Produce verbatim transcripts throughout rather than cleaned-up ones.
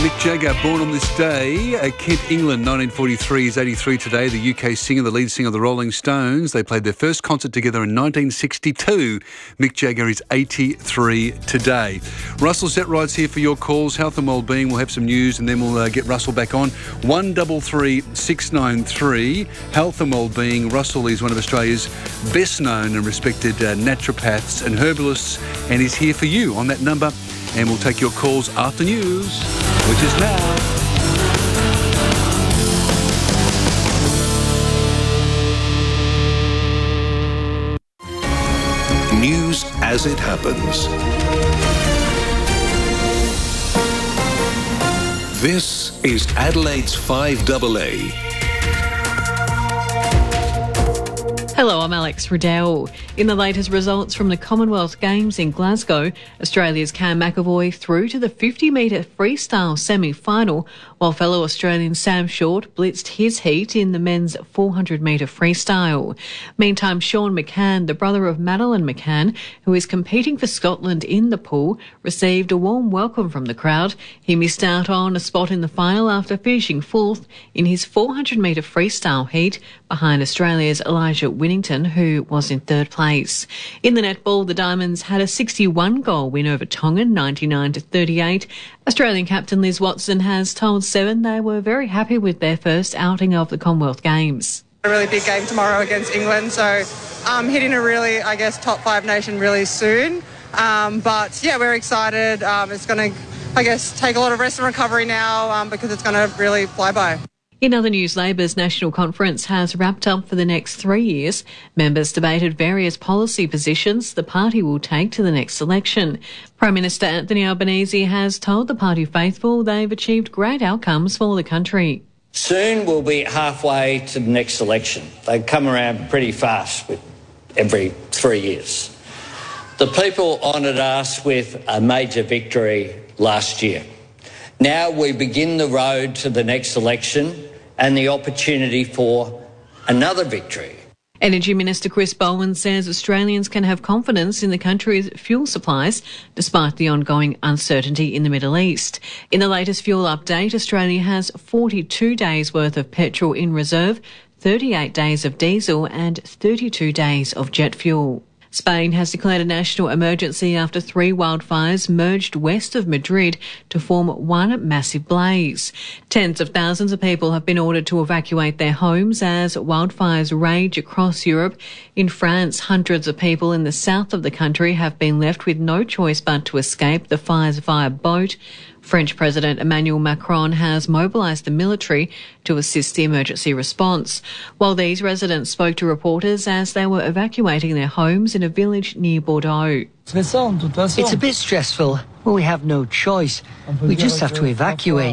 Mick Jagger, born on this day. Uh, Kent, England, nineteen forty-three, is eighty-three today. The U K singer, the lead singer of the Rolling Stones. They played their first concert together in nineteen sixty-two. Mick Jagger is eighty-three today. Russell Setride's here for your calls. Health and Wellbeing. We'll have some news and then we'll uh, get Russell back on. one three three, six nine three. Health and Wellbeing. Russell is one of Australia's best known and respected uh, naturopaths and herbalists, and he's here for you on that number. And we'll take your calls after news, which is now. News as it happens. This is Adelaide's five double A. Hello, I'm Alex Riddell. In the latest results from the Commonwealth Games in Glasgow, Australia's Cam McEvoy through to the fifty metre freestyle semi-final, while fellow Australian Sam Short blitzed his heat in the men's four hundred metre freestyle. Meantime, Sean McCann, the brother of Madeline McCann, who is competing for Scotland in the pool, received a warm welcome from the crowd. He missed out on a spot in the final after finishing fourth in his four hundred metre freestyle heat behind Australia's Elijah Winnington, who was in third place. In the netball, the Diamonds had a sixty-one goal win over Tongan, ninety-nine to thirty-eight. Australian captain Liz Watson has told Seven they were very happy with their first outing of the Commonwealth Games. A really big game tomorrow against England, so um, hitting a really, I guess, top five nation really soon. Um, but yeah, we're excited. Um, it's going to, I guess, take a lot of rest and recovery now um, because it's going to really fly by. In other news, Labor's National Conference has wrapped up for the next three years. Members debated various policy positions the party will take to the next election. Prime Minister Anthony Albanese has told the party faithful they've achieved great outcomes for the country. Soon we'll be halfway to the next election. They come around pretty fast with every three years. The people honoured us with a major victory last year. Now we begin the road to the next election and the opportunity for another victory. Energy Minister Chris Bowen says Australians can have confidence in the country's fuel supplies despite the ongoing uncertainty in the Middle East. In the latest fuel update, Australia has forty-two days worth of petrol in reserve, thirty-eight days of diesel and thirty-two days of jet fuel. Spain has declared a national emergency after three wildfires merged west of Madrid to form one massive blaze. Tens of thousands of people have been ordered to evacuate their homes as wildfires rage across Europe. In France, hundreds of people in the south of the country have been left with no choice but to escape the fires via boat. French President Emmanuel Macron has mobilised the military to assist the emergency response, while these residents spoke to reporters as they were evacuating their homes in a village near Bordeaux. It's a bit stressful, but we have no choice. We just have to evacuate.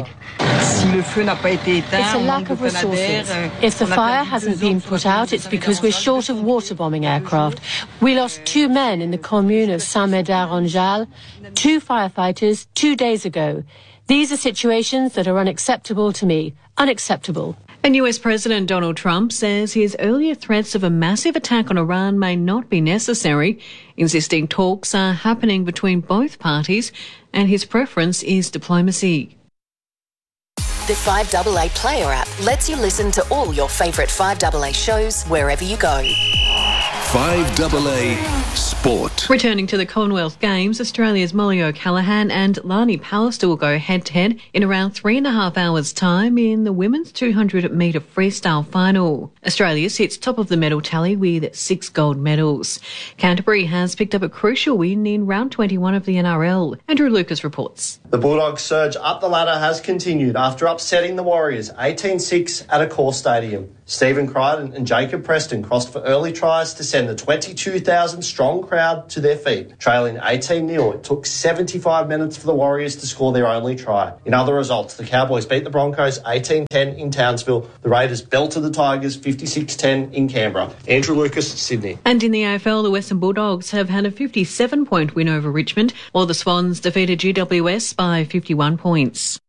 It's a lack of resources. If the fire hasn't been put out, it's because we're short of water-bombing aircraft. We lost two men in the commune of Saint-Médard-en-Jalles, two firefighters, two days ago. These are situations that are unacceptable to me. Unacceptable. And U S President Donald Trump says his earlier threats of a massive attack on Iran may not be necessary, insisting talks are happening between both parties and his preference is diplomacy. The five double A Player app lets you listen to all your favourite five double A shows wherever you go. five double A Sport. Returning to the Commonwealth Games, Australia's Molly O'Callaghan and Lani Pallister will go head-to-head in around three and a half hours' time in the women's two hundred metre freestyle final. Australia sits top of the medal tally with six gold medals. Canterbury has picked up a crucial win in round twenty-one of the N R L. Andrew Lucas reports. The Bulldogs' surge up the ladder has continued after upsetting the Warriors eighteen six at Accor Stadium. Stephen Crichton and Jacob Preston crossed for early tries to send the twenty-two thousand strong crowd to their feet. Trailing eighteen nil, it took seventy-five minutes for the Warriors to score their only try. In other results, the Cowboys beat the Broncos eighteen ten in Townsville. The Raiders belted the Tigers fifty-six ten in Canberra. Andrew Lucas, Sydney. And in the A F L, the Western Bulldogs have had a fifty-seven point win over Richmond, while the Swans defeated G W S by fifty-one points.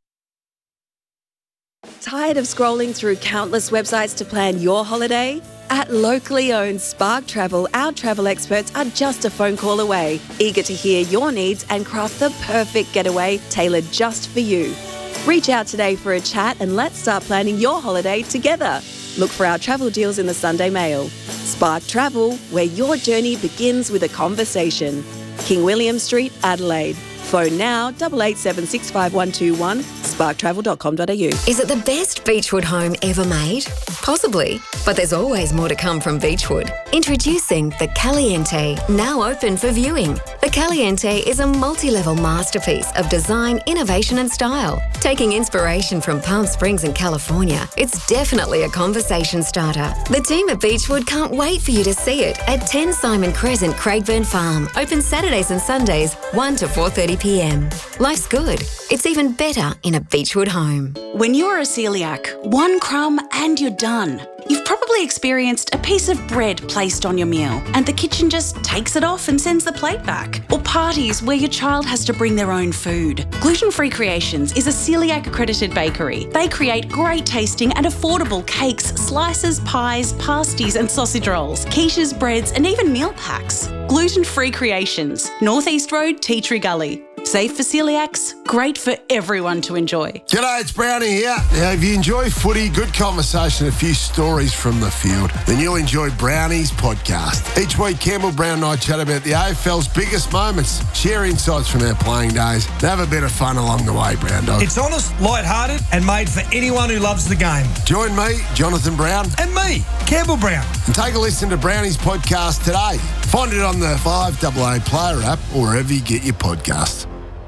Tired of scrolling through countless websites to plan your holiday? At locally owned Spark Travel, our travel experts are just a phone call away, eager to hear your needs and craft the perfect getaway tailored just for you. Reach out today for a chat and let's start planning your holiday together. Look for our travel deals in the Sunday Mail. Spark Travel, where your journey begins with a conversation. King William Street, Adelaide. Phone now, eight eight seven six five one two one, spark travel dot com dot a u. Is it the best Beechwood home ever made? Possibly, but there's always more to come from Beechwood. Introducing the Caliente, now open for viewing. The Caliente is a multi-level masterpiece of design, innovation and style. Taking inspiration from Palm Springs and California, it's definitely a conversation starter. The team at Beechwood can't wait for you to see it at ten Simon Crescent, Craigburn Farm. Open Saturdays and Sundays, one to four thirty p m. Life's good. It's even better in a Beechwood home. When you're a celiac, one crumb and you're done. You've probably experienced a piece of bread placed on your meal and the kitchen just takes it off and sends the plate back. Or parties where your child has to bring their own food. Gluten Free Creations is a celiac accredited bakery. They create great tasting and affordable cakes, slices, pies, pasties and sausage rolls, quiches, breads and even meal packs. Gluten Free Creations, North East Road, Tea Tree Gully. Safe for celiacs, great for everyone to enjoy. G'day, it's Brownie here. Now, if you enjoy footy, good conversation, a few stories from the field, then you'll enjoy Brownie's podcast. Each week, Campbell Brown and I chat about the A F L's biggest moments, share insights from our playing days, and have a bit of fun along the way, Brown Dog. It's honest, light-hearted, and made for anyone who loves the game. Join me, Jonathan Brown. And me, Campbell Brown. And take a listen to Brownie's podcast today. Find it on the five A A Player app or wherever you get your podcasts.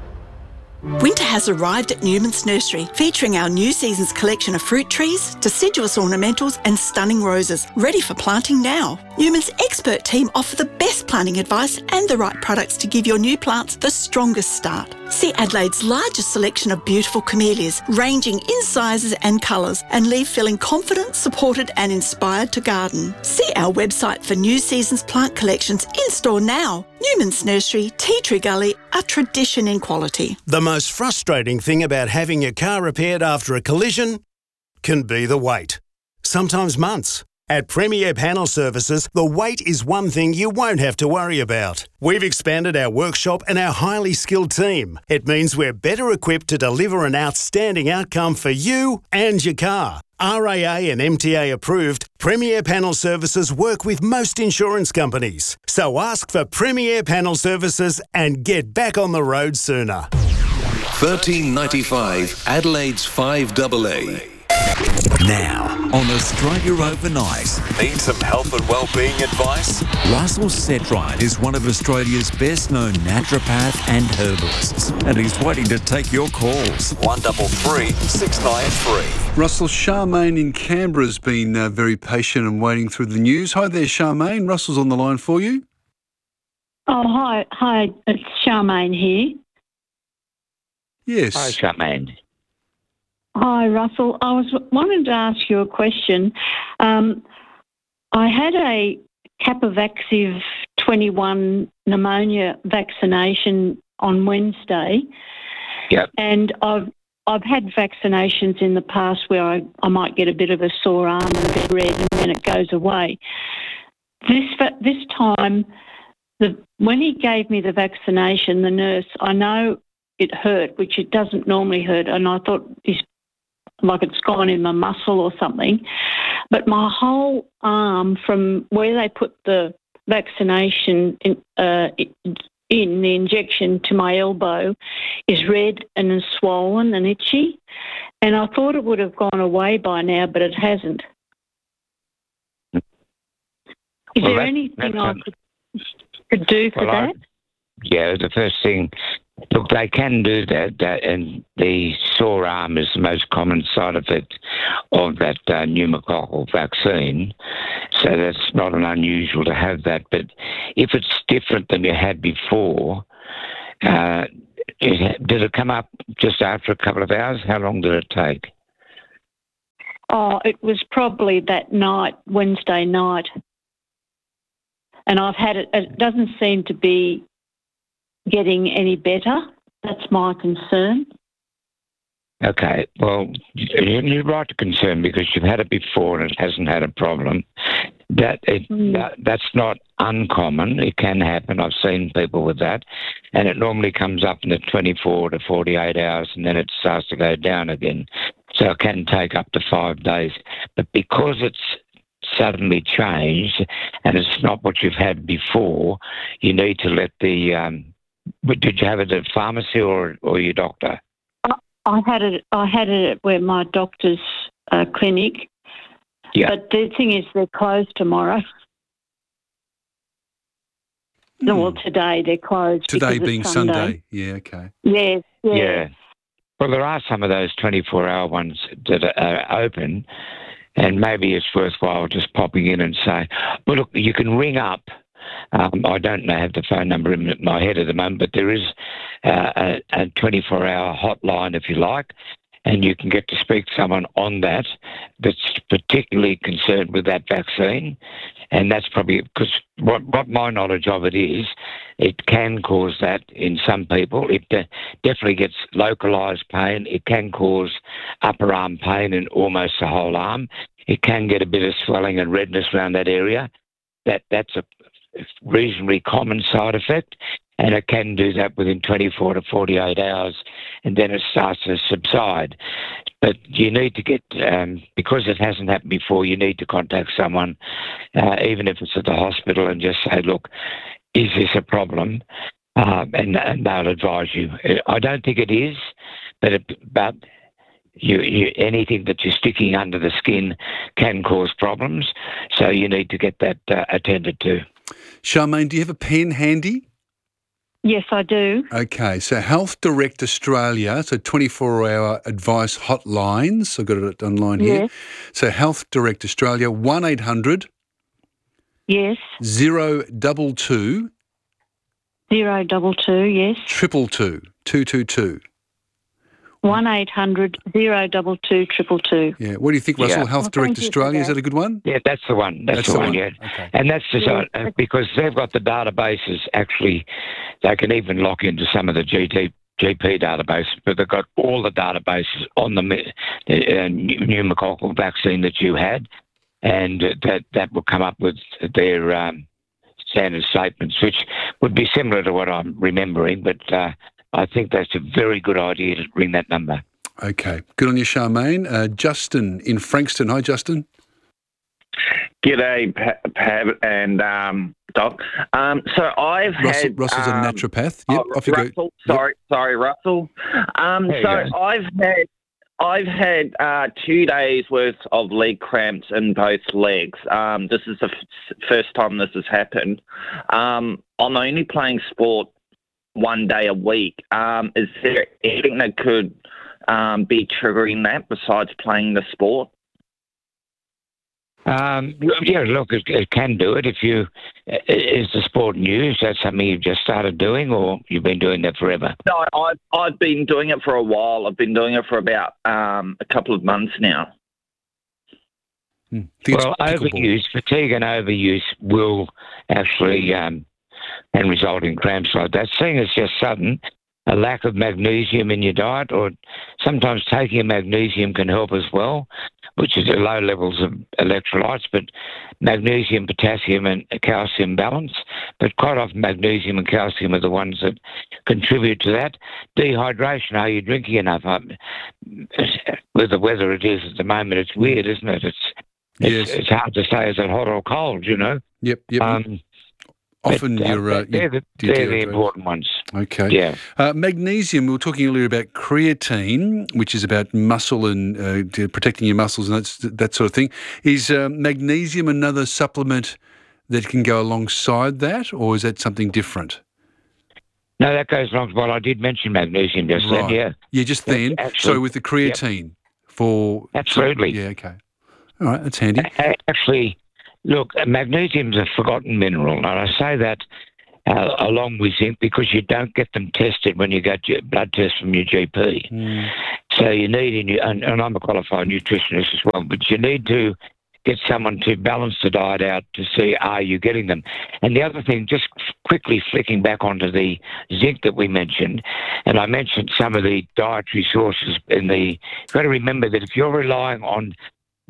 Winter has arrived at Newman's Nursery, featuring our new season's collection of fruit trees, deciduous ornamentals and stunning roses, ready for planting now. Newman's expert team offer the best planting advice and the right products to give your new plants the strongest start. See Adelaide's largest selection of beautiful camellias, ranging in sizes and colours, and leave feeling confident, supported and inspired to garden. See our website for new season's plant collections in-store now. Newman's Nursery, Tea Tree Gully, a tradition in quality. The most frustrating thing about having your car repaired after a collision can be the wait. Sometimes months. At Premier Panel Services, the wait is one thing you won't have to worry about. We've expanded our workshop and our highly skilled team. It means we're better equipped to deliver an outstanding outcome for you and your car. R A A and M T A approved, Premier Panel Services work with most insurance companies. So ask for Premier Panel Services and get back on the road sooner. thirteen ninety-five Adelaide's five A A. Now, on Australia Overnight. Need some health and wellbeing advice? Russell Setright is one of Australia's best-known naturopath and herbalists, and he's waiting to take your calls. one double three six nine three. Russell, Charmaine in Canberra has been uh, very patient and waiting through the news. Hi there, Charmaine. Russell's on the line for you. Oh, hi. Hi, it's Charmaine here. Yes. Hi, Charmaine. Hi, Russell. I was wanted to ask you a question. Um, I had a Capavaxive twenty-one pneumonia vaccination on Wednesday. Yep. And I've I've had vaccinations in the past where I, I might get a bit of a sore arm and a bit red and then it goes away. This this time, the when he gave me the vaccination, the nurse, I know it hurt, which it doesn't normally hurt, and I thought it's like it's gone in my muscle or something. But my whole arm, from where they put the vaccination in, uh, in the injection to my elbow, is red and is swollen and itchy. And I thought it would have gone away by now, but it hasn't. Is well, there that, anything I could, could do for well, that? I, yeah, the first thing, look, they can do that, that, and the sore arm is the most common side effect of that uh, pneumococcal vaccine, so that's not an unusual to have that. But if it's different than you had before, uh, it, did it come up just after a couple of hours? How long did it take? Oh, it was probably that night, Wednesday night. And I've had it, it doesn't seem to be getting any better. That's my concern. Okay, well, you're right to concern because you've had it before and it hasn't had a problem. that, it, that that's not uncommon. It can happen. I've seen people with that, and it normally comes up in the twenty-four to forty-eight hours, and then it starts to go down again. So it can take up to five days. But because it's suddenly changed and it's not what you've had before, you need to let the. Um, but did you have it at pharmacy or or your doctor? I, I had it. I had it at where my doctor's uh, clinic. Yeah. But the thing is, they're closed tomorrow. No, well, today they're closed. Today because being it's Sunday. Sunday. Yeah, okay. Yes, yes. Yeah. Well, there are some of those twenty-four hour ones that are open, and maybe it's worthwhile just popping in and say, well, look, you can ring up. Um, I don't know, have the phone number in my head at the moment, but there is uh, a, a twenty-four hour hotline, if you like, and you can get to speak to someone on that that's particularly concerned with that vaccine. And that's probably because what, what my knowledge of it is, it can cause that in some people. It uh, definitely gets localised pain. It can cause upper arm pain in almost the whole arm. It can get a bit of swelling and redness around that area. That That's a reasonably common side effect, and it can do that within twenty-four to forty-eight hours, and then it starts to subside. But you need to get, um, because it hasn't happened before, you need to contact someone, uh, even if it's at the hospital, and just say, look, is this a problem? Um, and, and they'll advise you. I don't think it is, but it, but you, you, anything that you're sticking under the skin can cause problems, so you need to get that uh, attended to. Charmaine, do you have a pen handy? Yes, I do. Okay, so Health Direct Australia, so twenty-four hour advice hotlines. I've got it online here. Yes. So Health Direct Australia, one eight hundred Yes. zero double two Zero double two, yes. triple two two two two. One eight hundred zero double two triple two. Yeah. What do you think, Russell? Yeah. Health Well, Direct thank you for Australia, is that. that a good one? Yeah, that's the one. That's, That's the, the one, one. yeah. Okay. And that's the Yeah. uh, because they've got the databases, actually, they can even lock into some of the G T, G P databases, but they've got all the databases on the, the uh, pneumococcal vaccine that you had, and that, that will come up with their um, standard statements, which would be similar to what I'm remembering, but uh, I think that's a very good idea to ring that number. Okay. Good on you, Charmaine. Uh, Justin in Frankston. Hi, Justin. G'day, Pa- Pab and um, Doc. Um, so I've Russell, had... Russell's um, a naturopath. Yep, oh, off you Russell, go. Sorry, sorry, Russell. Um, There you so go. I've had... I've had uh, two days worth of leg cramps in both legs. Um, this is the f- first time this has happened. Um, I'm only playing sport one day a week. Um, is there anything that could um, be triggering that besides playing the sport? Um, yeah, look, it, it can do it. If you is the sport new? Is that something you've just started doing, or you've been doing that forever? No, I've I've been doing it for a while. I've been doing it for about um, a couple of months now. Hmm. Think it's Well, pickleball. overuse, fatigue and overuse will actually um, and result in cramps like that. Seeing it's just sudden, a lack of magnesium in your diet, or sometimes taking a magnesium can help as well, which is at low levels of electrolytes, but magnesium, potassium and calcium balance. But quite often magnesium and calcium are the ones that contribute to that. Dehydration, are you drinking enough? Um, with the weather it is at the moment, it's weird, isn't it? It's it's, Yes. it's hard to say is it hot or cold, you know? Yep, yep. Um, Often but, uh, you're... Uh, they're you're the, they're the dehydrated. important ones. Okay. Yeah. Uh, magnesium, we were talking earlier about creatine, which is about muscle and uh, to protecting your muscles and that's, that sort of thing. Is uh, magnesium another supplement that can go alongside that, or is that something different? No, that goes along. Well, I did mention magnesium just then, Right. yeah. Yeah, just That's then. actually- so with the creatine for... Absolutely. Yeah, okay. All right, that's handy. A- Actually, look, magnesium's a forgotten mineral, and I say that uh, along with zinc because you don't get them tested when you get your blood test from your G P. Mm. So you need, in your, and, and I'm a qualified nutritionist as well, but you need to get someone to balance the diet out to see are you getting them. And the other thing, just quickly flicking back onto the zinc that we mentioned, and I mentioned some of the dietary sources in the, you've got to remember that if you're relying on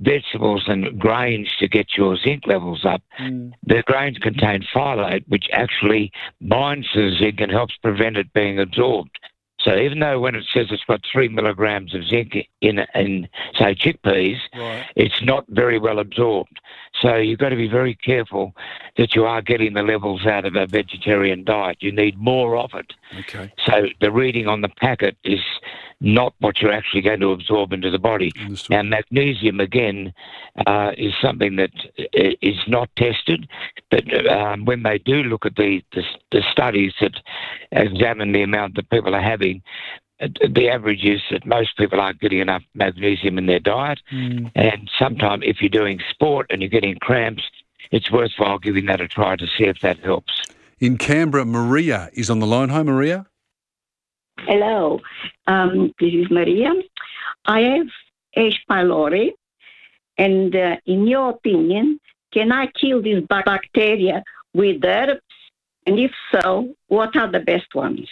vegetables and grains to get your zinc levels up. Mm. The grains contain phyllate, which actually binds to the zinc and helps prevent it being absorbed. So even though when it says it's got three milligrams of zinc in, in say, chickpeas, right. it's not very well absorbed. So you've got to be very careful that you are getting the levels out of a vegetarian diet. You need more of it. Okay. So the reading on the packet is not what you're actually going to absorb into the body. Understood. Now, magnesium, again, uh, is something that is not tested, but um, when they do look at the, the, the studies that examine the amount that people are having, the average is that most people aren't getting enough magnesium in their diet, Mm. and sometimes if you're doing sport and you're getting cramps, it's worthwhile giving that a try to see if that helps. In Canberra, Maria is on the line. Hi, Maria. Hello, um, this is Maria. I have H. pylori, and uh, in your opinion, can I kill this ba- bacteria with herbs? And if so, what are the best ones?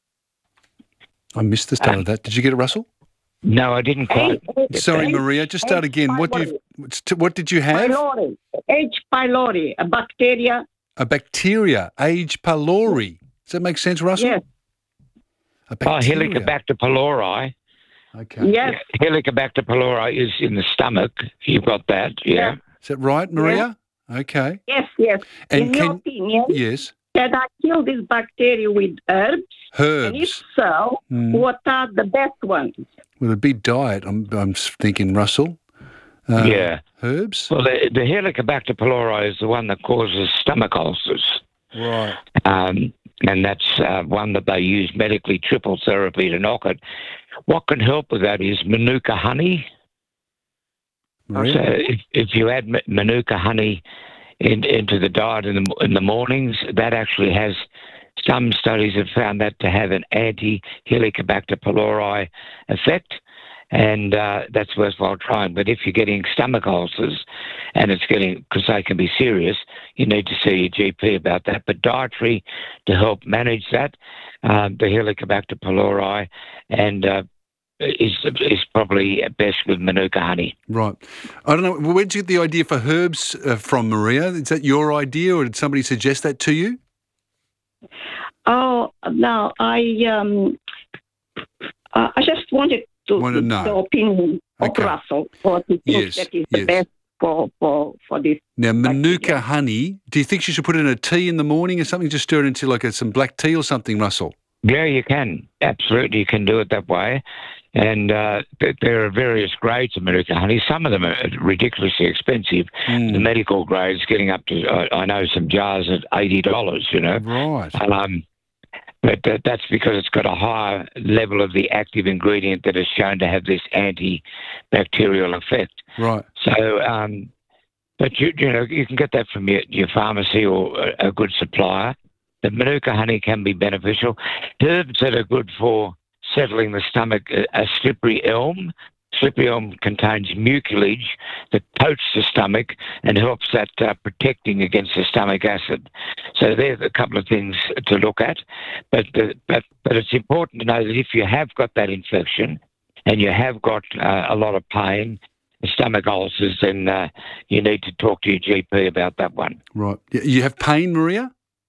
I missed the start of that. Did you get it, Russell? No, I didn't quite. Sorry, Maria. Just start again. What do you? What did you have? Pylori, H. pylori, a bacteria. A bacteria, H. pylori. Does that make sense, Russell? Yes. A Oh, bacteria. Helicobacter pylori. Okay. Yes. Helicobacter pylori is in the stomach. You've got that, yeah. Is that right, Maria? Okay. Yes, yes. And in your can- opinion, Yes. can I kill this bacteria with herbs? And if Herbs. so, Hmm. what are the best ones? With a big diet, I'm, I'm thinking, Russell. Uh, yeah. Herbs? Well, the, the Helicobacter pylori is the one that causes stomach ulcers. Right. Um, and that's uh, one that they use medically, triple therapy to knock it. What can help with that is Manuka honey. Maria? So if, if you add ma- Manuka honey in, into the diet in the, in the mornings, that actually has, some studies have found that to have an anti-Helicobacter pylori effect, and uh, that's worthwhile trying. But if you're getting stomach ulcers, and it's getting, because they can be serious, you need to see your G P about that. But dietary to help manage that, um, the Helicobacter pylori, and uh, is is probably best with Manuka honey. Right. I don't know. Where did you get the idea for herbs uh, from, Maria? Is that your idea, or did somebody suggest that to you? Oh, no, I um, uh, I just wanted to Want to know. the opinion Okay. of Russell, what he Yes, thinks that is the yes. best for, for, for this. Now, Manuka honey, do you think she should put it in a tea in the morning or something? Just stir it into like a, some black tea or something, Russell? Yeah, you can. Absolutely, you can do it that way. And uh, th- there are various grades of Manuka honey. Some of them are ridiculously expensive. Mm. The medical grades getting up to, I, I know some jars at eighty dollars, you know. Right. Um, but uh, that's because it's got a higher level of the active ingredient that is shown to have this antibacterial effect. Right. So, um, but you, you know, you can get that from your, your pharmacy or a, a good supplier. The Manuka honey can be beneficial. Herbs that are good for settling the stomach, a, a slippery elm. Slippery elm contains mucilage that coats the stomach and helps that uh, protecting against the stomach acid. So there's a couple of things to look at. But, the, but, but it's important to know that if you have got that infection and you have got uh, a lot of pain, stomach ulcers, then uh, you need to talk to your G P about that one. Right. Y- You have pain, Maria?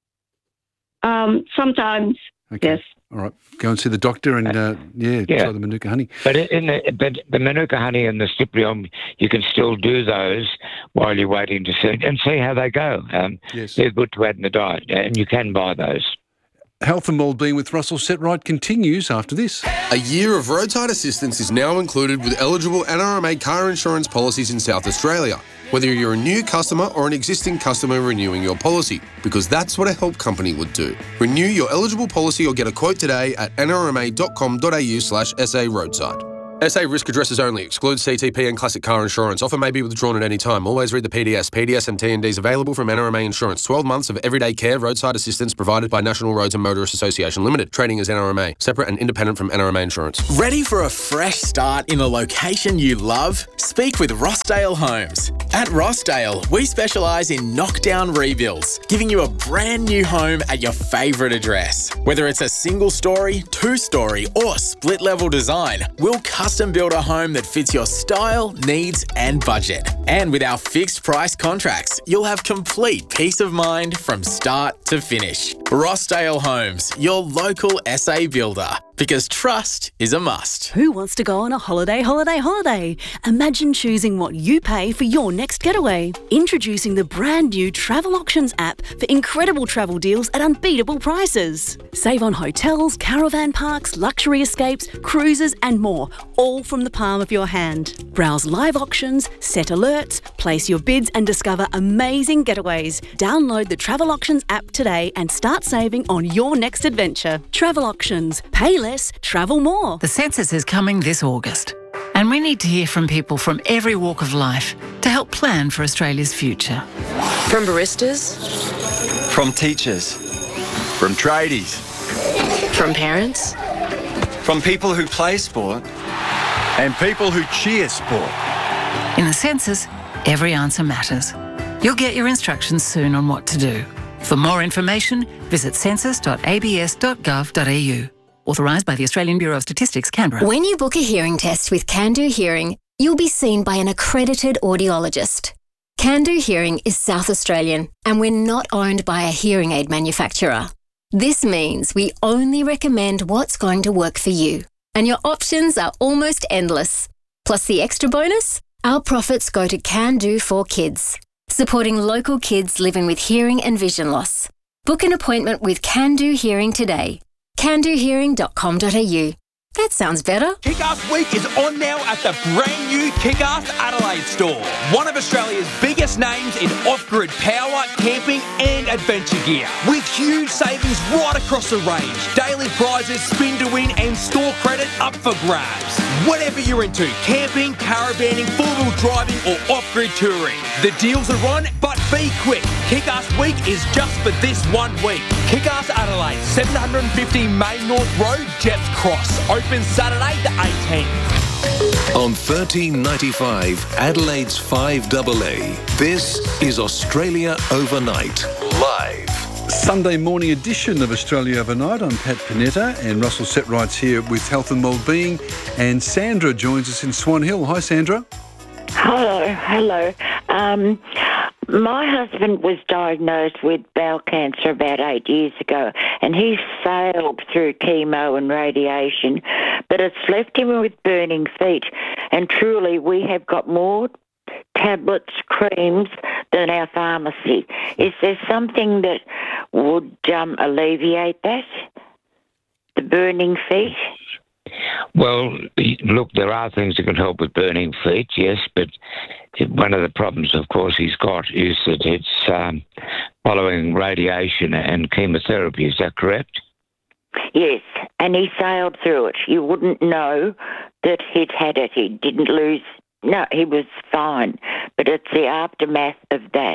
Um, sometimes, Okay. yes. All right. Go and see the doctor and, uh, yeah, Yeah. try the Manuka honey. But in the but the Manuka honey and the Stiprium, you can still do those while you're waiting to see and see how they go. Um, Yes. They're good to add in the diet, and you can buy those. Health and Wellbeing with Russell Setright continues after this. A year of roadside assistance is now included with eligible N R M A car insurance policies in South Australia, whether you're a new customer or an existing customer renewing your policy, because that's what a help company would do. Renew your eligible policy or get a quote today at n r m a dot com dot a u slash s a roadside. S A risk addresses only. Excludes C T P and classic car insurance. Offer may be withdrawn at any time. Always read the P D S. P D S and T N Ds available from N R M A Insurance. twelve months of everyday care roadside assistance provided by National Roads and Motorists Association Limited. Trading as N R M A. Separate and independent from N R M A Insurance. Ready for a fresh start in a location you love? Speak with Rossdale Homes. At Rossdale, we specialise in knockdown rebuilds, giving you a brand new home at your favourite address. Whether it's a single story, two story or split level design, we'll customize custom build a home that fits your style, needs and budget. And with our fixed price contracts, you'll have complete peace of mind from start to finish. Rossdale Homes, your local S A builder. Because trust is a must. Who wants to go on a holiday, holiday, holiday? Imagine choosing what you pay for your next getaway. Introducing the brand new Travel Auctions app for incredible travel deals at unbeatable prices. Save on hotels, caravan parks, luxury escapes, cruises and more, all from the palm of your hand. Browse live auctions, set alerts, place your bids and discover amazing getaways. Download the Travel Auctions app today and start saving on your next adventure. Travel Auctions. Pay less, travel more. The census is coming this August, and we need to hear from people from every walk of life to help plan for Australia's future. From baristas, from teachers, from tradies, from parents, from people who play sport, and people who cheer sport. In the census, every answer matters. You'll get your instructions soon on what to do. For more information, visit census dot a b s dot gov dot a u. Authorised by the Australian Bureau of Statistics, Canberra. When you book a hearing test with Can-Do Hearing, you'll be seen by an accredited audiologist. Can-Do Hearing is South Australian, and we're not owned by a hearing aid manufacturer. This means we only recommend what's going to work for you, and your options are almost endless. Plus the extra bonus, our profits go to Can-Do for Kids, supporting local kids living with hearing and vision loss. Book an appointment with Can-Do Hearing today. can do hearing dot com dot a u. That sounds better. Kick-Ass Week is on now at the brand new Kick-Ass Adelaide store. One of Australia's biggest names in off-grid power, camping and adventure gear. With huge savings right across the range. Daily prizes, spin to win and store credit up for grabs. Whatever you're into, camping, caravanning, four-wheel driving or off-grid touring. The deals are on, but be quick. Kick-Ass Week is just for this one week. Kick-Ass Adelaide, seven fifty Main North Road, Jets Cross. Open Saturday the eighteenth. On thirteen ninety-five, Adelaide's five A A. This is Australia Overnight, live. Sunday morning edition of Australia Overnight. I'm Pat Panetta and Russell Setrights here with Health and Wellbeing. And Sandra joins us in Swan Hill. Hi, Sandra. Hello, hello. Um, my husband was diagnosed with bowel cancer about eight years ago, and he sailed through chemo and radiation, but it's left him with burning feet. And truly, we have got more tablets, creams than our pharmacy. Is there something that would um, alleviate that? The burning feet? Well, look, there are things that can help with burning feet, yes, but one of the problems, of course, he's got is that it's um, following radiation and chemotherapy. Is that correct? Yes, and he sailed through it. You wouldn't know that he'd had it. He didn't lose... No, he was fine, but it's the aftermath of that.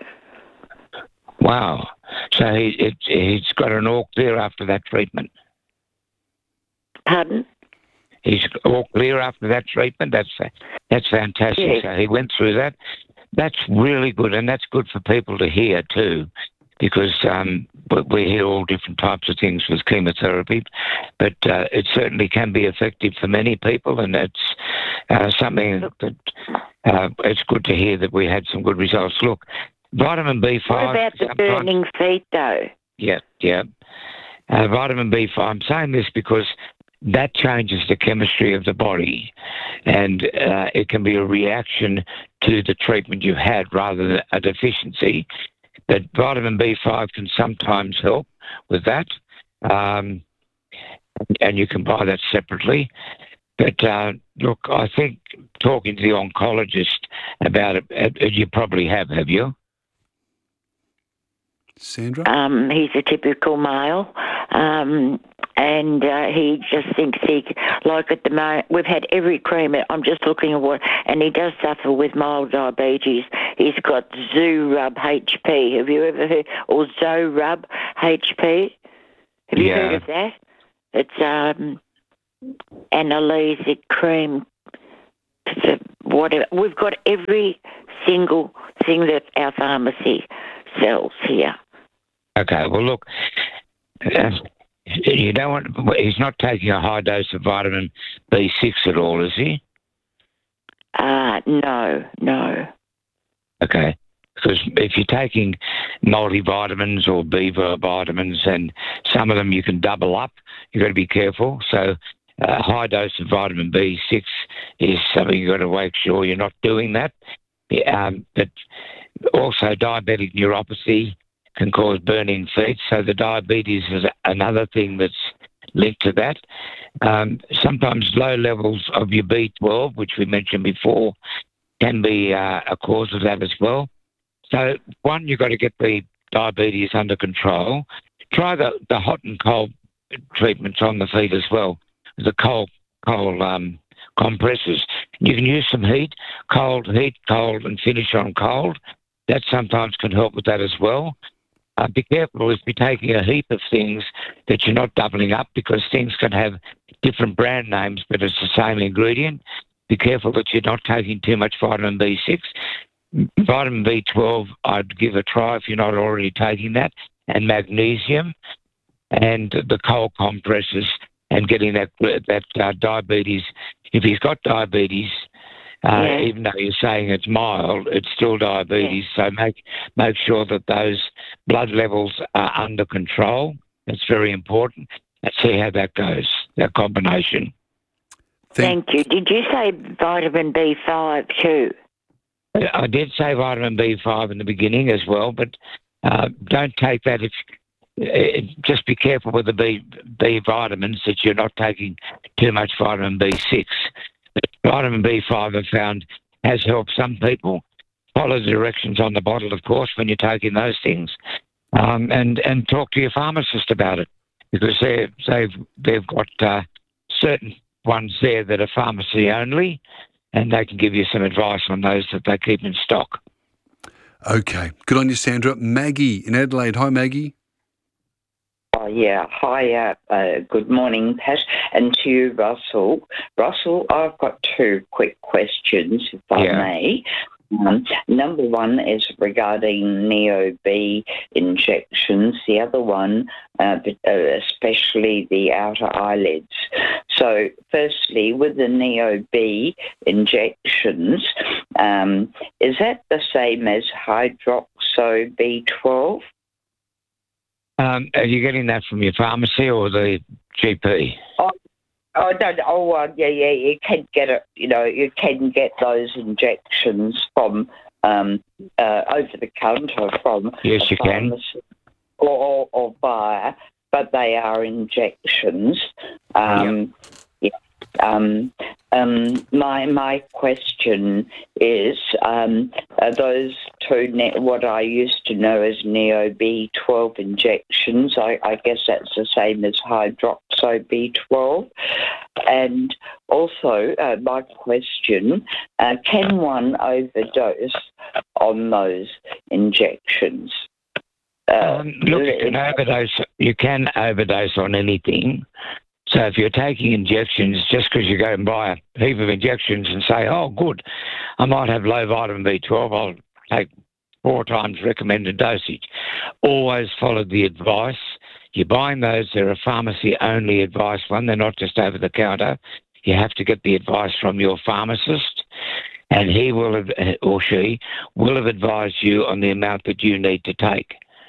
Wow. So he, it, he's got an all clear after that treatment? Pardon? He's all clear after that treatment? That's that's fantastic. Yes. So he went through that. That's really good, and that's good for people to hear too, because um, we hear all different types of things with chemotherapy, but uh, it certainly can be effective for many people, and it's uh, something that uh, it's good to hear that we had some good results. Look, vitamin B five... What about the burning feet, though? Yeah, yeah. Uh, vitamin B five, I'm saying this because that changes the chemistry of the body, and uh, it can be a reaction to the treatment you had rather than a deficiency. But vitamin B five can sometimes help with that, um, and you can buy that separately. But uh, look, I think talking to the oncologist about it, uh, you probably have, have you? Sandra? Um, he's a typical male, um, and uh, he just thinks he, like at the moment, we've had every cream, I'm just looking at what, and he does suffer with mild diabetes. He's got Zoo-Rub H P. Have you ever heard, or Zo-Rub H P? Have you Yeah. heard of that? It's um, analgesic cream. To whatever. We've got every single thing that our pharmacy sells here. Okay, well, look, uh, You don't want. He's not taking a high dose of vitamin B six at all, is he? Uh, no, no. Okay. Because if you're taking multivitamins or B vitamins, and some of them you can double up, you've got to be careful. So a high dose of vitamin B six is something you've got to make sure you're not doing that. Um, but also diabetic neuropathy can cause burning feet. So the diabetes is another thing that's linked to that. Um, sometimes low levels of your B twelve, which we mentioned before, can be uh, a cause of that as well. So, one, you've got to get the diabetes under control. Try the, the hot and cold treatments on the feet as well, the cold, cold um, compresses. You can use some heat, cold, heat, cold, and finish on cold. That sometimes can help with that as well. Uh, be careful if you're taking a heap of things that you're not doubling up, because things can have different brand names, but it's the same ingredient. Be careful that you're not taking too much vitamin B six. Vitamin B twelve, I'd give a try if you're not already taking that, and magnesium, and the cold compresses, and getting that that uh, diabetes. If he's got diabetes, uh, Yeah. even though you're saying it's mild, it's still diabetes. So make make sure that those blood levels are under control. That's very important. And see how that goes, that combination. Thank you. Did you say vitamin B five too? I did say vitamin B five in the beginning as well, but uh, don't take that. If uh, just be careful with the B, B vitamins that you're not taking too much vitamin B six. But vitamin B five, I've found, has helped some people. Follow the directions on the bottle, of course, when you're taking those things, um, and and talk to your pharmacist about it, because they they've they've got uh, certain ones there that are pharmacy only, and they can give you some advice on those that they keep in stock. Okay. Good on you, Sandra. Maggie in Adelaide. Hi, Maggie. Oh, yeah. Hi, uh, uh, good morning, Pat, and to you, Russell. Russell, I've got two quick questions, if I Yeah. may. Um, number one is regarding Neo B injections. The other one, uh, but, uh, especially the outer eyelids. So, firstly, with the Neo B injections, um, is that the same as hydroxo B twelve? Um, are you getting that from your pharmacy or the G P? Oh, oh, no, no, oh, uh, yeah, yeah, you can get it. You know, you can get those injections from um, uh, over the counter from Yes, a you can. pharmacy or, or, or buyer, but they are injections. Um, yeah. Um, um, my my question is, um, are those two ne- what I used to know as Neo B twelve injections? I, I guess that's the same as hydroxo B twelve. And also, uh, my question: uh, can one overdose on those injections? Uh, Um, look, you can overdose. You can overdose on anything. So if you're taking injections, just because you go and buy a heap of injections and say, "Oh, good, I might have low vitamin B twelve. I'll take four times recommended dosage." Always follow the advice. You're buying those; they're a pharmacy-only advice one. They're not just over the counter. You have to get the advice from your pharmacist, and he will have, or she will have advised you on the amount that you need to take.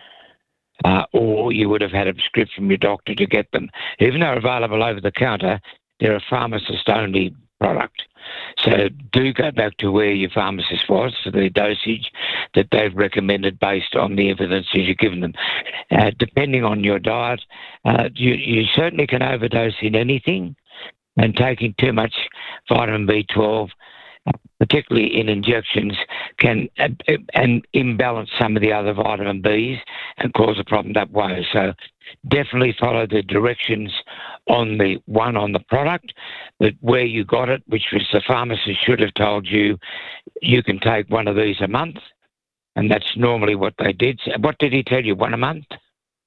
Uh, or you would have had a script from your doctor to get them. Even though they're available over the counter, they're a pharmacist-only product. So do go back to where your pharmacist was for the dosage that they've recommended based on the evidence that you've given them. Uh, depending on your diet, uh, you, you certainly can overdose in anything, and taking too much vitamin B twelve, particularly in injections, can uh, and imbalance some of the other vitamin Bs and cause a problem that way. So definitely follow the directions on the one on the product, but where you got it, which was the pharmacist should have told you, you can take one of these a month, and that's normally what they did. What did he tell you, one a month?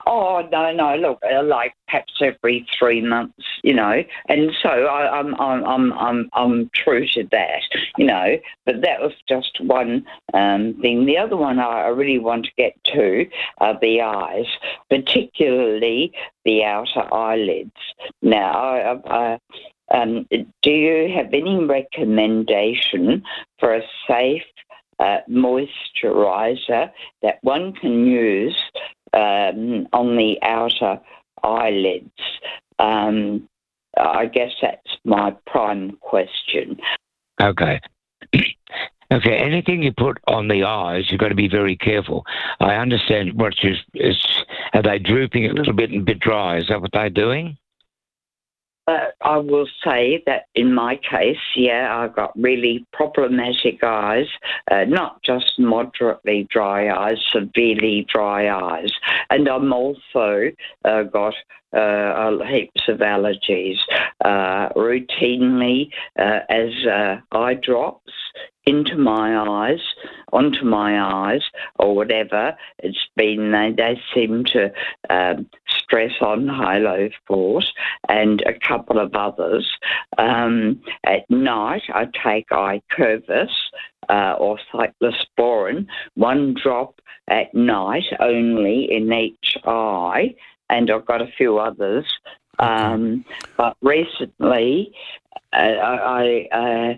Oh no, no. Look, uh, like perhaps every three months, you know. And so I, I'm, I'm, I'm, I'm, I'm true to that, you know. But that was just one um, thing. The other one I, I really want to get to are the eyes, particularly the outer eyelids. Now, I, I, um, do you have any recommendation for a safe uh, moisturiser that one can use Um, on the outer eyelids? Um, I guess that's my prime question. Okay. Okay, anything you put on the eyes, you've got to be very careful. I understand what you is. Are they drooping a little bit and a bit dry? Is that what they're doing? Uh, I will say that in my case, yeah, I've got really problematic eyes, uh, not just moderately dry eyes, severely dry eyes. And I'm also uh, got uh, heaps of allergies, uh, routinely uh, as uh, eye drops into my eyes, onto my eyes, or whatever. It's been, they, they seem to um, stress on Halo Force and a couple of others. Um, at night, I take Icovus uh, or cyclosporin, one drop at night only in each eye, and I've got a few others. Um, but recently, uh, I... I uh,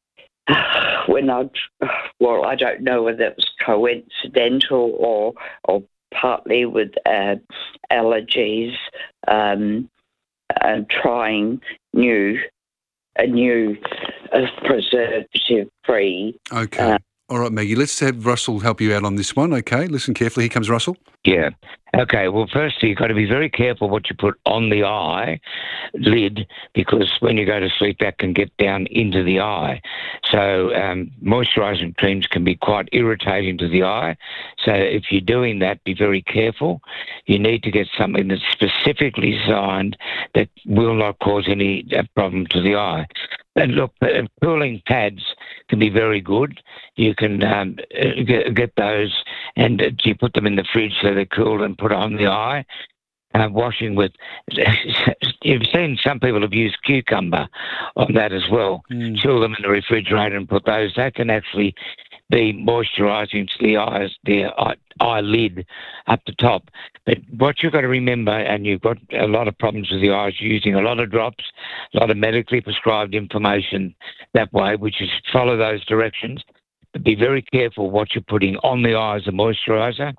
when I, well, I don't know whether it was coincidental or or partly with uh, allergies, um, and trying new a new uh, preservative-free. Okay. Uh, All right, Maggie, let's have Russell help you out on this one, okay? Listen carefully. Here comes Russell. Yeah. Okay, well, firstly, you've got to be very careful what you put on the eye lid, because when you go to sleep, that can get down into the eye. So um, moisturising creams can be quite irritating to the eye. So if you're doing that, be very careful. You need to get something that's specifically designed that will not cause any uh, problem to the eye. And look, uh, cooling pads can be very good. You can um, get, get those and uh, you put them in the fridge so they're cool and put on the eye. Uh, washing with, you've seen some people have used cucumber on that as well. Mm. Chill them in the refrigerator and put those. That can actually be moisturising to the eyes, the eye, eyelid up the top. But what you've got to remember, and you've got a lot of problems with the eyes using a lot of drops, a lot of medically prescribed information that way, which is follow those directions. But be very careful what you're putting on the eye as a moisturiser.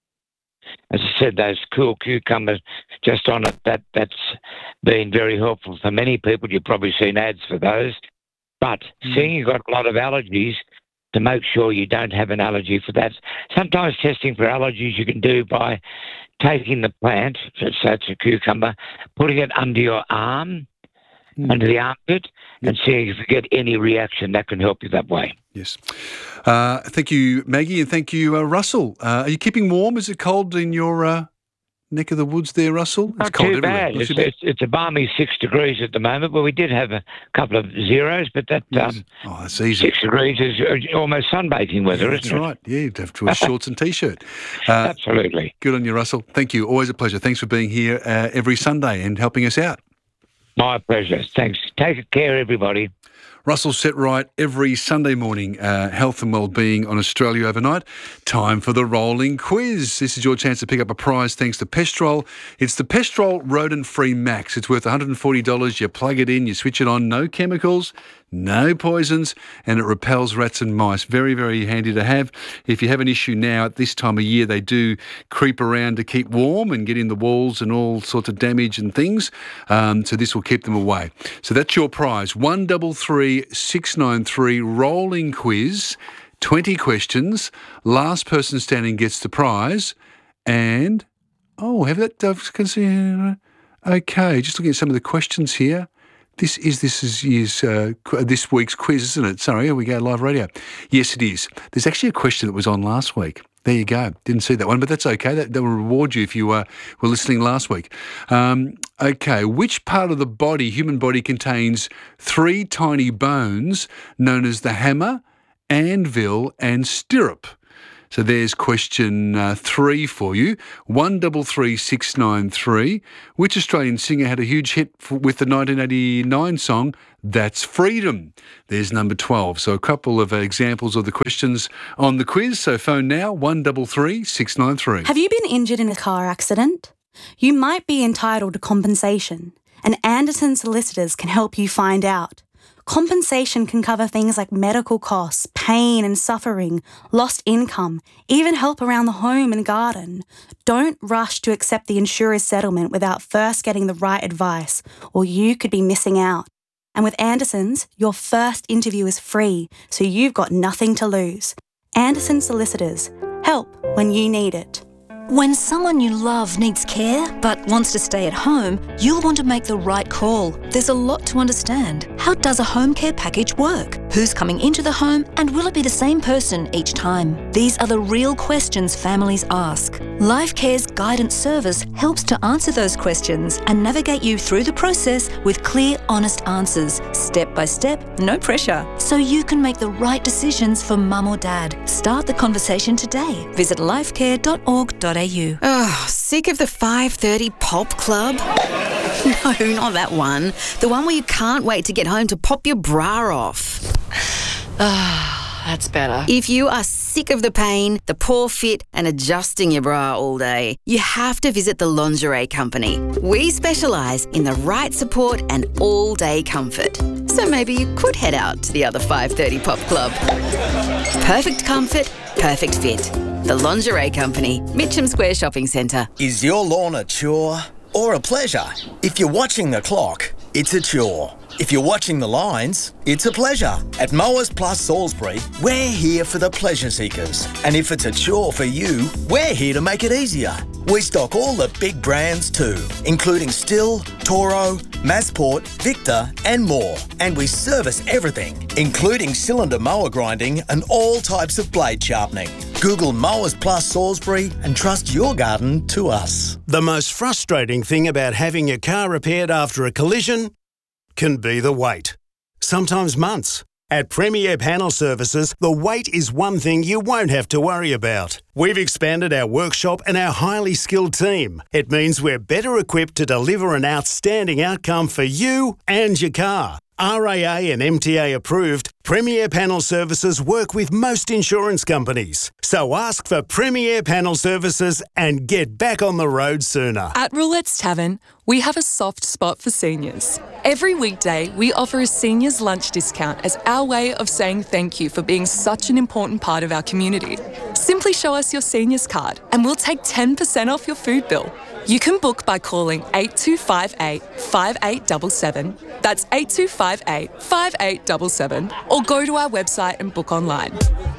As I said, those cool cucumbers just on it, that, that's been very helpful for many people. You've probably seen ads for those. But mm. seeing you've got a lot of allergies, to make sure you don't have an allergy for that. Sometimes testing for allergies you can do by taking the plant, so it's a cucumber, putting it under your arm, mm. under the armpit, yep. and seeing if you get any reaction. That can help you that way. Yes. Uh, thank you, Maggie, and thank you, uh, Russell. Uh, are you keeping warm? Is it cold in your uh, neck of the woods there, Russell? It's Not cold too everywhere. bad. Not It's, too bad. it's, it's a balmy six degrees at the moment, but we did have a couple of zeros, but that um, oh, that's easy. six degrees is almost sunbaking weather, Yeah, isn't that's it? right. Yeah, you'd have to wear shorts and T-shirt. Uh, Absolutely. Good on you, Russell. Thank you. Always a pleasure. Thanks for being here uh, every Sunday and helping us out. My pleasure. Thanks. Take care, everybody. Russell Setright every Sunday morning, uh, health and wellbeing on Australia Overnight. Time for the rolling quiz. This is your chance to pick up a prize thanks to Pestrol. It's the Pestrol Rodent-Free Max. It's worth one hundred forty dollars. You plug it in, you switch it on, no chemicals, no poisons, and it repels rats and mice. Very, very handy to have. If you have an issue now at this time of year, they do creep around to keep warm and get in the walls and all sorts of damage and things. Um, so this will keep them away. So that's your prize. One double three six nine three rolling quiz. Twenty questions. Last person standing gets the prize. And oh, have that. Uh, okay, just looking at some of the questions here. This is this is year's, uh, this week's quiz, isn't it? Sorry, here we go, live radio. Yes, it is. There's actually a question that was on last week. There you go. Didn't see that one, but that's okay. That, that will reward you if you uh, were listening last week. Um, okay, which part of the body, human body, contains three tiny bones known as the hammer, anvil, and stirrup? So there's question uh, three for you. one double three six nine three. Which Australian singer had a huge hit f- with the nineteen eighty-nine song That's Freedom? There's number twelve. So a couple of uh, examples of the questions on the quiz. So phone now, one double three six nine three. Have you been injured in a car accident? You might be entitled to compensation, and Anderson Solicitors can help you find out. Compensation can cover things like medical costs, pain and suffering, lost income, even help around the home and garden. Don't rush to accept the insurer's settlement without first getting the right advice, or you could be missing out. And with Anderson's, your first interview is free, so you've got nothing to lose. Anderson Solicitors. Help when you need it. When someone you love needs care but wants to stay at home, you'll want to make the right call. There's a lot to understand. How does a home care package work? Who's coming into the home, and will it be the same person each time? These are the real questions families ask. LifeCare's guidance service helps to answer those questions and navigate you through the process with clear, honest answers, step by step, no pressure, so you can make the right decisions for mum or dad. Start the conversation today. Visit lifecare dot org dot a u. Oh, sick of the five thirty pop club? No, not that one. The one where you can't wait to get home to pop your bra off. Ah, that's better. If you are sick of the pain, the poor fit, and adjusting your bra all day, you have to visit the Lingerie Company. We specialise in the right support and all-day comfort. So maybe you could head out to the other five thirty pop club. Perfect comfort, perfect fit. The Lingerie Company, Mitcham Square Shopping Centre. Is your lawn a chore or a pleasure? If you're watching the clock, it's a chore. If you're watching the lines, it's a pleasure. At Mowers Plus Salisbury, we're here for the pleasure seekers. And if it's a chore for you, we're here to make it easier. We stock all the big brands too, including Still, Toro, Massport, Victor and more. And we service everything, including cylinder mower grinding and all types of blade sharpening. Google Mowers Plus Salisbury and trust your garden to us. The most frustrating thing about having your car repaired after a collision can be the wait. Sometimes months. At Premier Panel Services, the wait is one thing you won't have to worry about. We've expanded our workshop and our highly skilled team. It means we're better equipped to deliver an outstanding outcome for you and your car. R A A and M T A approved, Premier Panel Services work with most insurance companies. So ask for Premier Panel Services and get back on the road sooner. At Roulette's Tavern, we have a soft spot for seniors. Every weekday, we offer a seniors lunch discount as our way of saying thank you for being such an important part of our community. Simply show us your seniors card and we'll take ten percent off your food bill. You can book by calling eight two five eight, five eight seven seven, that's eight two five eight, five eight seven seven, or go to our website and book online.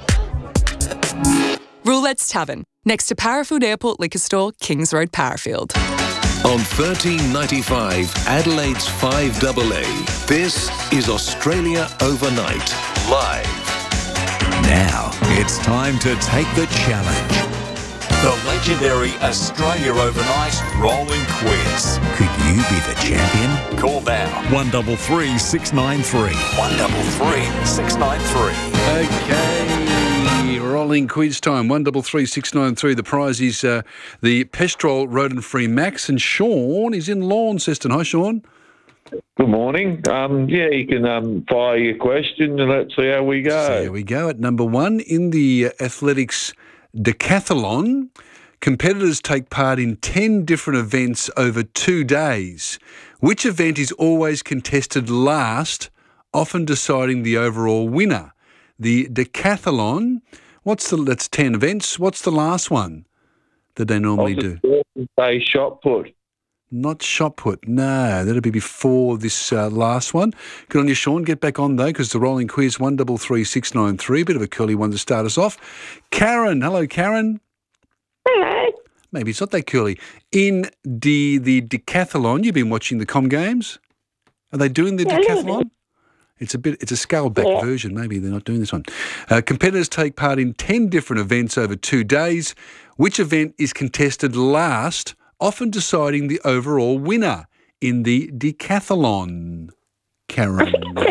Roulette's Tavern, next to Parafield Airport Liquor Store, Kings Road, Parafield. On thirteen ninety-five, Adelaide's five A A, this is Australia Overnight, live. Now it's time to take the challenge. The legendary Australia Overnight Rolling Quiz. Could you be the champion? Call now. one double three six nine three. one double three six nine three. Okay, rolling quiz time. one double three six nine three. The prize is uh, the Pestrol rodent-free Max, and Sean is in Launceston. Hi, Sean. Good morning. Um, yeah, you can um, fire your question and let's see how we go. So here we go. At number one in the uh, athletics decathlon, competitors take part in ten different events over two days. Which event is always contested last, often deciding the overall winner? The decathlon, what's the, that's ten events. What's the last one that they normally do? Say shot put. Not shot put. No, that'll be before this uh, last one. Good on you, Sean. Get back on, though, because the rolling quiz, one double three six nine three. Bit of a curly one to start us off. Karen. Hello, Karen. Hello. Maybe it's not that curly. In the, the decathlon, you've been watching the Com Games? Are they doing the Yeah, decathlon? It's a bit. It's a scaled-back Yeah. version. Maybe they're not doing this one. Uh, competitors take part in ten different events over two days. Which event is contested last, often deciding the overall winner in the decathlon? Karen. Did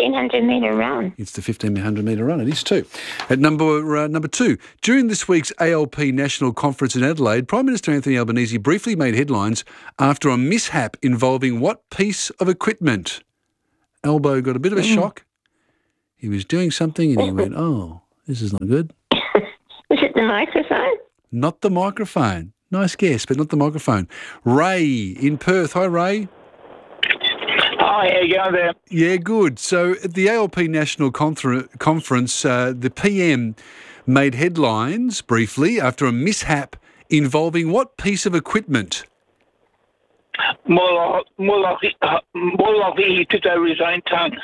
fifteen hundred metre run. It's the fifteen hundred metre run. It is too. At number uh, number two, during this week's A L P National Conference in Adelaide, Prime Minister Anthony Albanese briefly made headlines after a mishap involving what piece of equipment? Albo got a bit of a Mm. shock. He was doing something and he went, oh, this is not good. Was it the microphone? Not the microphone. Nice guess, but not the microphone. Ray in Perth. Hi, Ray. Hi, how you going there? Yeah, good. So at the A L P National Confer- Conference, uh, the P M made headlines briefly after a mishap involving what piece of equipment? More like, more like, uh, more likely he took over his own tongue.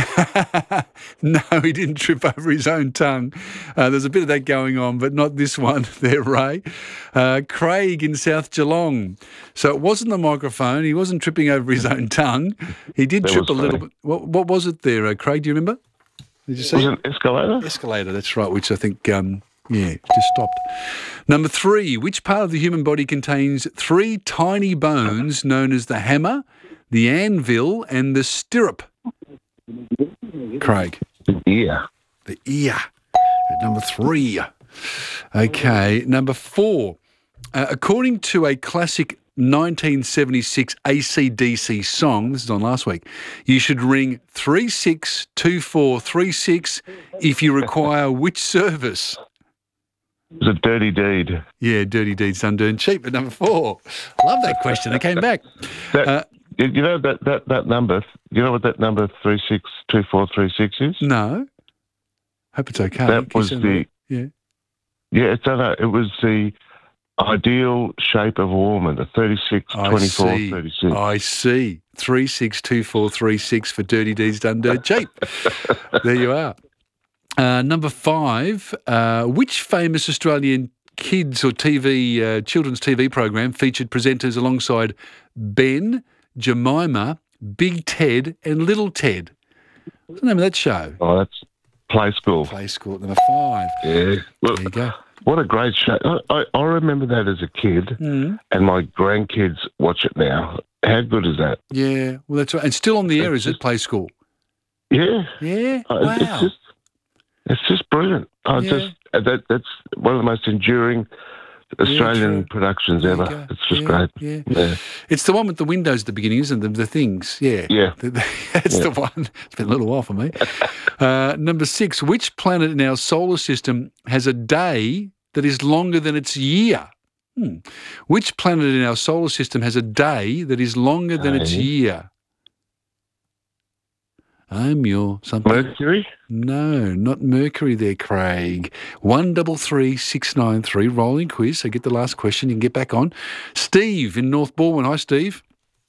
No, he didn't trip over his own tongue. Uh, there's a bit of that going on, but not this one there, Ray. Uh, Craig in South Geelong. So it wasn't the microphone. He wasn't tripping over his own tongue. He did That trip a was little funny. bit. What, what was it there, uh, Craig? Do you remember? Did you see Was it? it an escalator? Escalator, that's right, which I think, um, yeah, just stopped. Number three, which part of the human body contains three tiny bones known as the hammer, the anvil, and the stirrup? Craig. The ear. The ear. At number three. Okay, number four. Uh, according to a classic nineteen seventy-six A C D C song, this is on last week, you should ring three six two four three six if you require which service? It was a dirty deed. Yeah, dirty deeds done dirt cheap at number four. Love that question. It came back. That, Uh, you you know that, that, that number, you know what that number three six two four three six is? No. Hope it's okay. That Can you was send the, me- Yeah. yeah, it's, I know, it was the ideal shape of a woman, the thirty-six, I twenty-four, see. thirty-six. I see. three six two four three six for dirty deeds done dirt cheap. There you are. Uh, number five, uh, which famous Australian kids or T V, uh, children's T V program featured presenters alongside Ben, Jemima, Big Ted and Little Ted? What's the name of that show? Oh, that's Play School. Play School, number five. Yeah. Well, there you go. What a great show. I, I, I remember that as a kid, Mm. and my grandkids watch it now. How good is that? Yeah, well, that's right. And still on the air, is it, Play School? Yeah. Yeah? Uh, Wow. It's just, it's just brilliant. I Yeah. just uh, that that's one of the most enduring Australian true. productions There you ever. go. It's just Yeah, great. yeah. yeah. It's the one with the windows at the beginning, isn't it? The, the things, yeah. Yeah. The- the- That's Yeah. the one. It's been a little while for me. uh, number six, which planet in our solar system has a day that is longer than its year? Hmm. Which planet in our solar system has a day that is longer than its Day. year? I'm your something. Mercury? No, not Mercury there, Craig. One double three six nine three, rolling quiz. So get the last question, you can get back on. Steve in North Balwyn. Hi, Steve.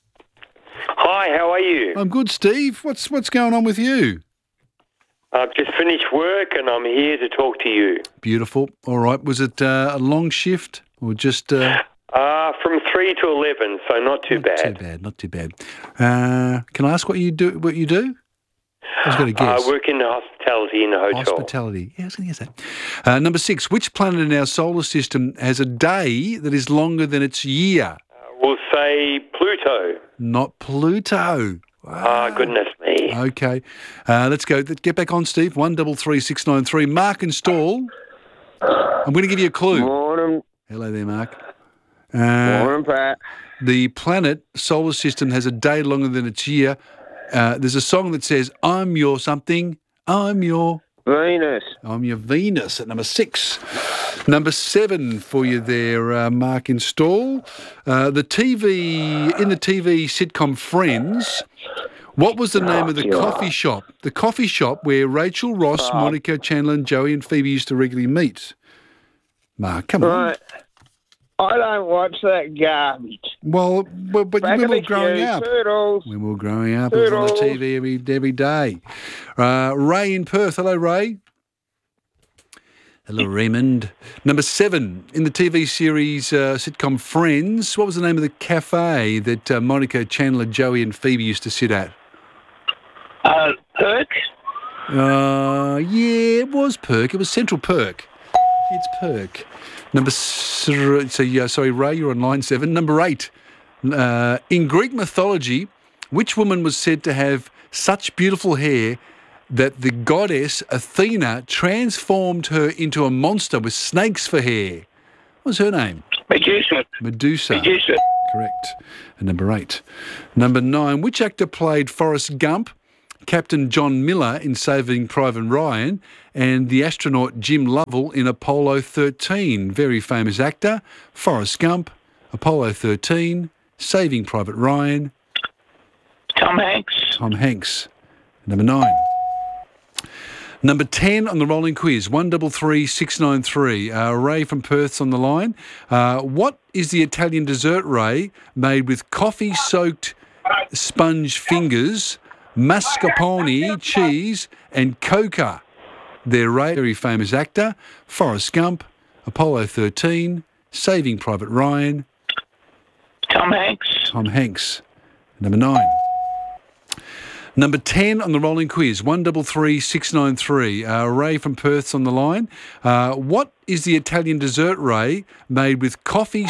Hi, how are you? I'm good, Steve. What's what's going on with you? I've just finished work and I'm here to talk to you. Beautiful. All right. Was it uh, a long shift or just? Uh, Uh, from three to eleven, so not too not bad. too bad. Not too bad. Uh, can I ask what you do? What you do? I was going to I guess. work in the hospitality in a hotel. Hospitality. Yeah, I was going to guess that. Uh, number six. Which planet in our solar system has a day that is longer than its year? We'll say Pluto. Not Pluto. Ah, goodness me. Okay. Uh, let's go. Get back on, Steve. One double three six nine three. Mark and Stall. I'm going to give you a clue. Morning. Hello there, Mark. Uh, Morning, Pat. The planet solar system has a day longer than its year. Uh, there's a song that says, I'm your something, I'm your... Venus. I'm your Venus at number six. Number seven for you there, uh, Mark in Stall. Uh, the T V, in the T V sitcom Friends, what was the name of the coffee shop? The coffee shop where Rachel, Ross, Uh, Monica, Chandler and Joey and Phoebe used to regularly meet. Mark, come on. Right. I don't watch that garbage. Well, but, but Back when of we were the growing queue, up, Toodles. when we were growing up, it was on the T V every, every day. Uh, Ray in Perth. Hello, Ray. Hello, Raymond. Number seven, in the T V series uh, sitcom Friends, what was the name of the cafe that uh, Monica, Chandler, Joey and Phoebe used to sit at? Uh, Perk? Uh, yeah, it was Perk. It was Central Perk. It's Perk. Number s- so yeah, sorry, Ray, you're on line seven. Number eight. Uh, in Greek mythology, which woman was said to have such beautiful hair that the goddess Athena transformed her into a monster with snakes for hair? What was her name? Medusa. Medusa. Medusa. Correct. And number eight. Number nine. Which actor played Forrest Gump, Captain John Miller in Saving Private Ryan, and the astronaut Jim Lovell in Apollo thirteen? Very famous actor. Forrest Gump, Apollo thirteen, Saving Private Ryan. Tom Hanks. Tom Hanks. Number nine. Number ten on the rolling quiz, one double three six nine three. Uh, Ray from Perth's on the line. Uh, what is the Italian dessert, Ray, made with coffee-soaked sponge fingers, mascarpone, cheese and coca? They're Ray, very famous actor. Forrest Gump, Apollo thirteen, Saving Private Ryan. Tom Hanks. Tom Hanks. Number nine. Number ten on the rolling quiz, one double three six nine three. Uh, Ray from Perth's on the line. Uh, what is the Italian dessert, Ray, made with coffee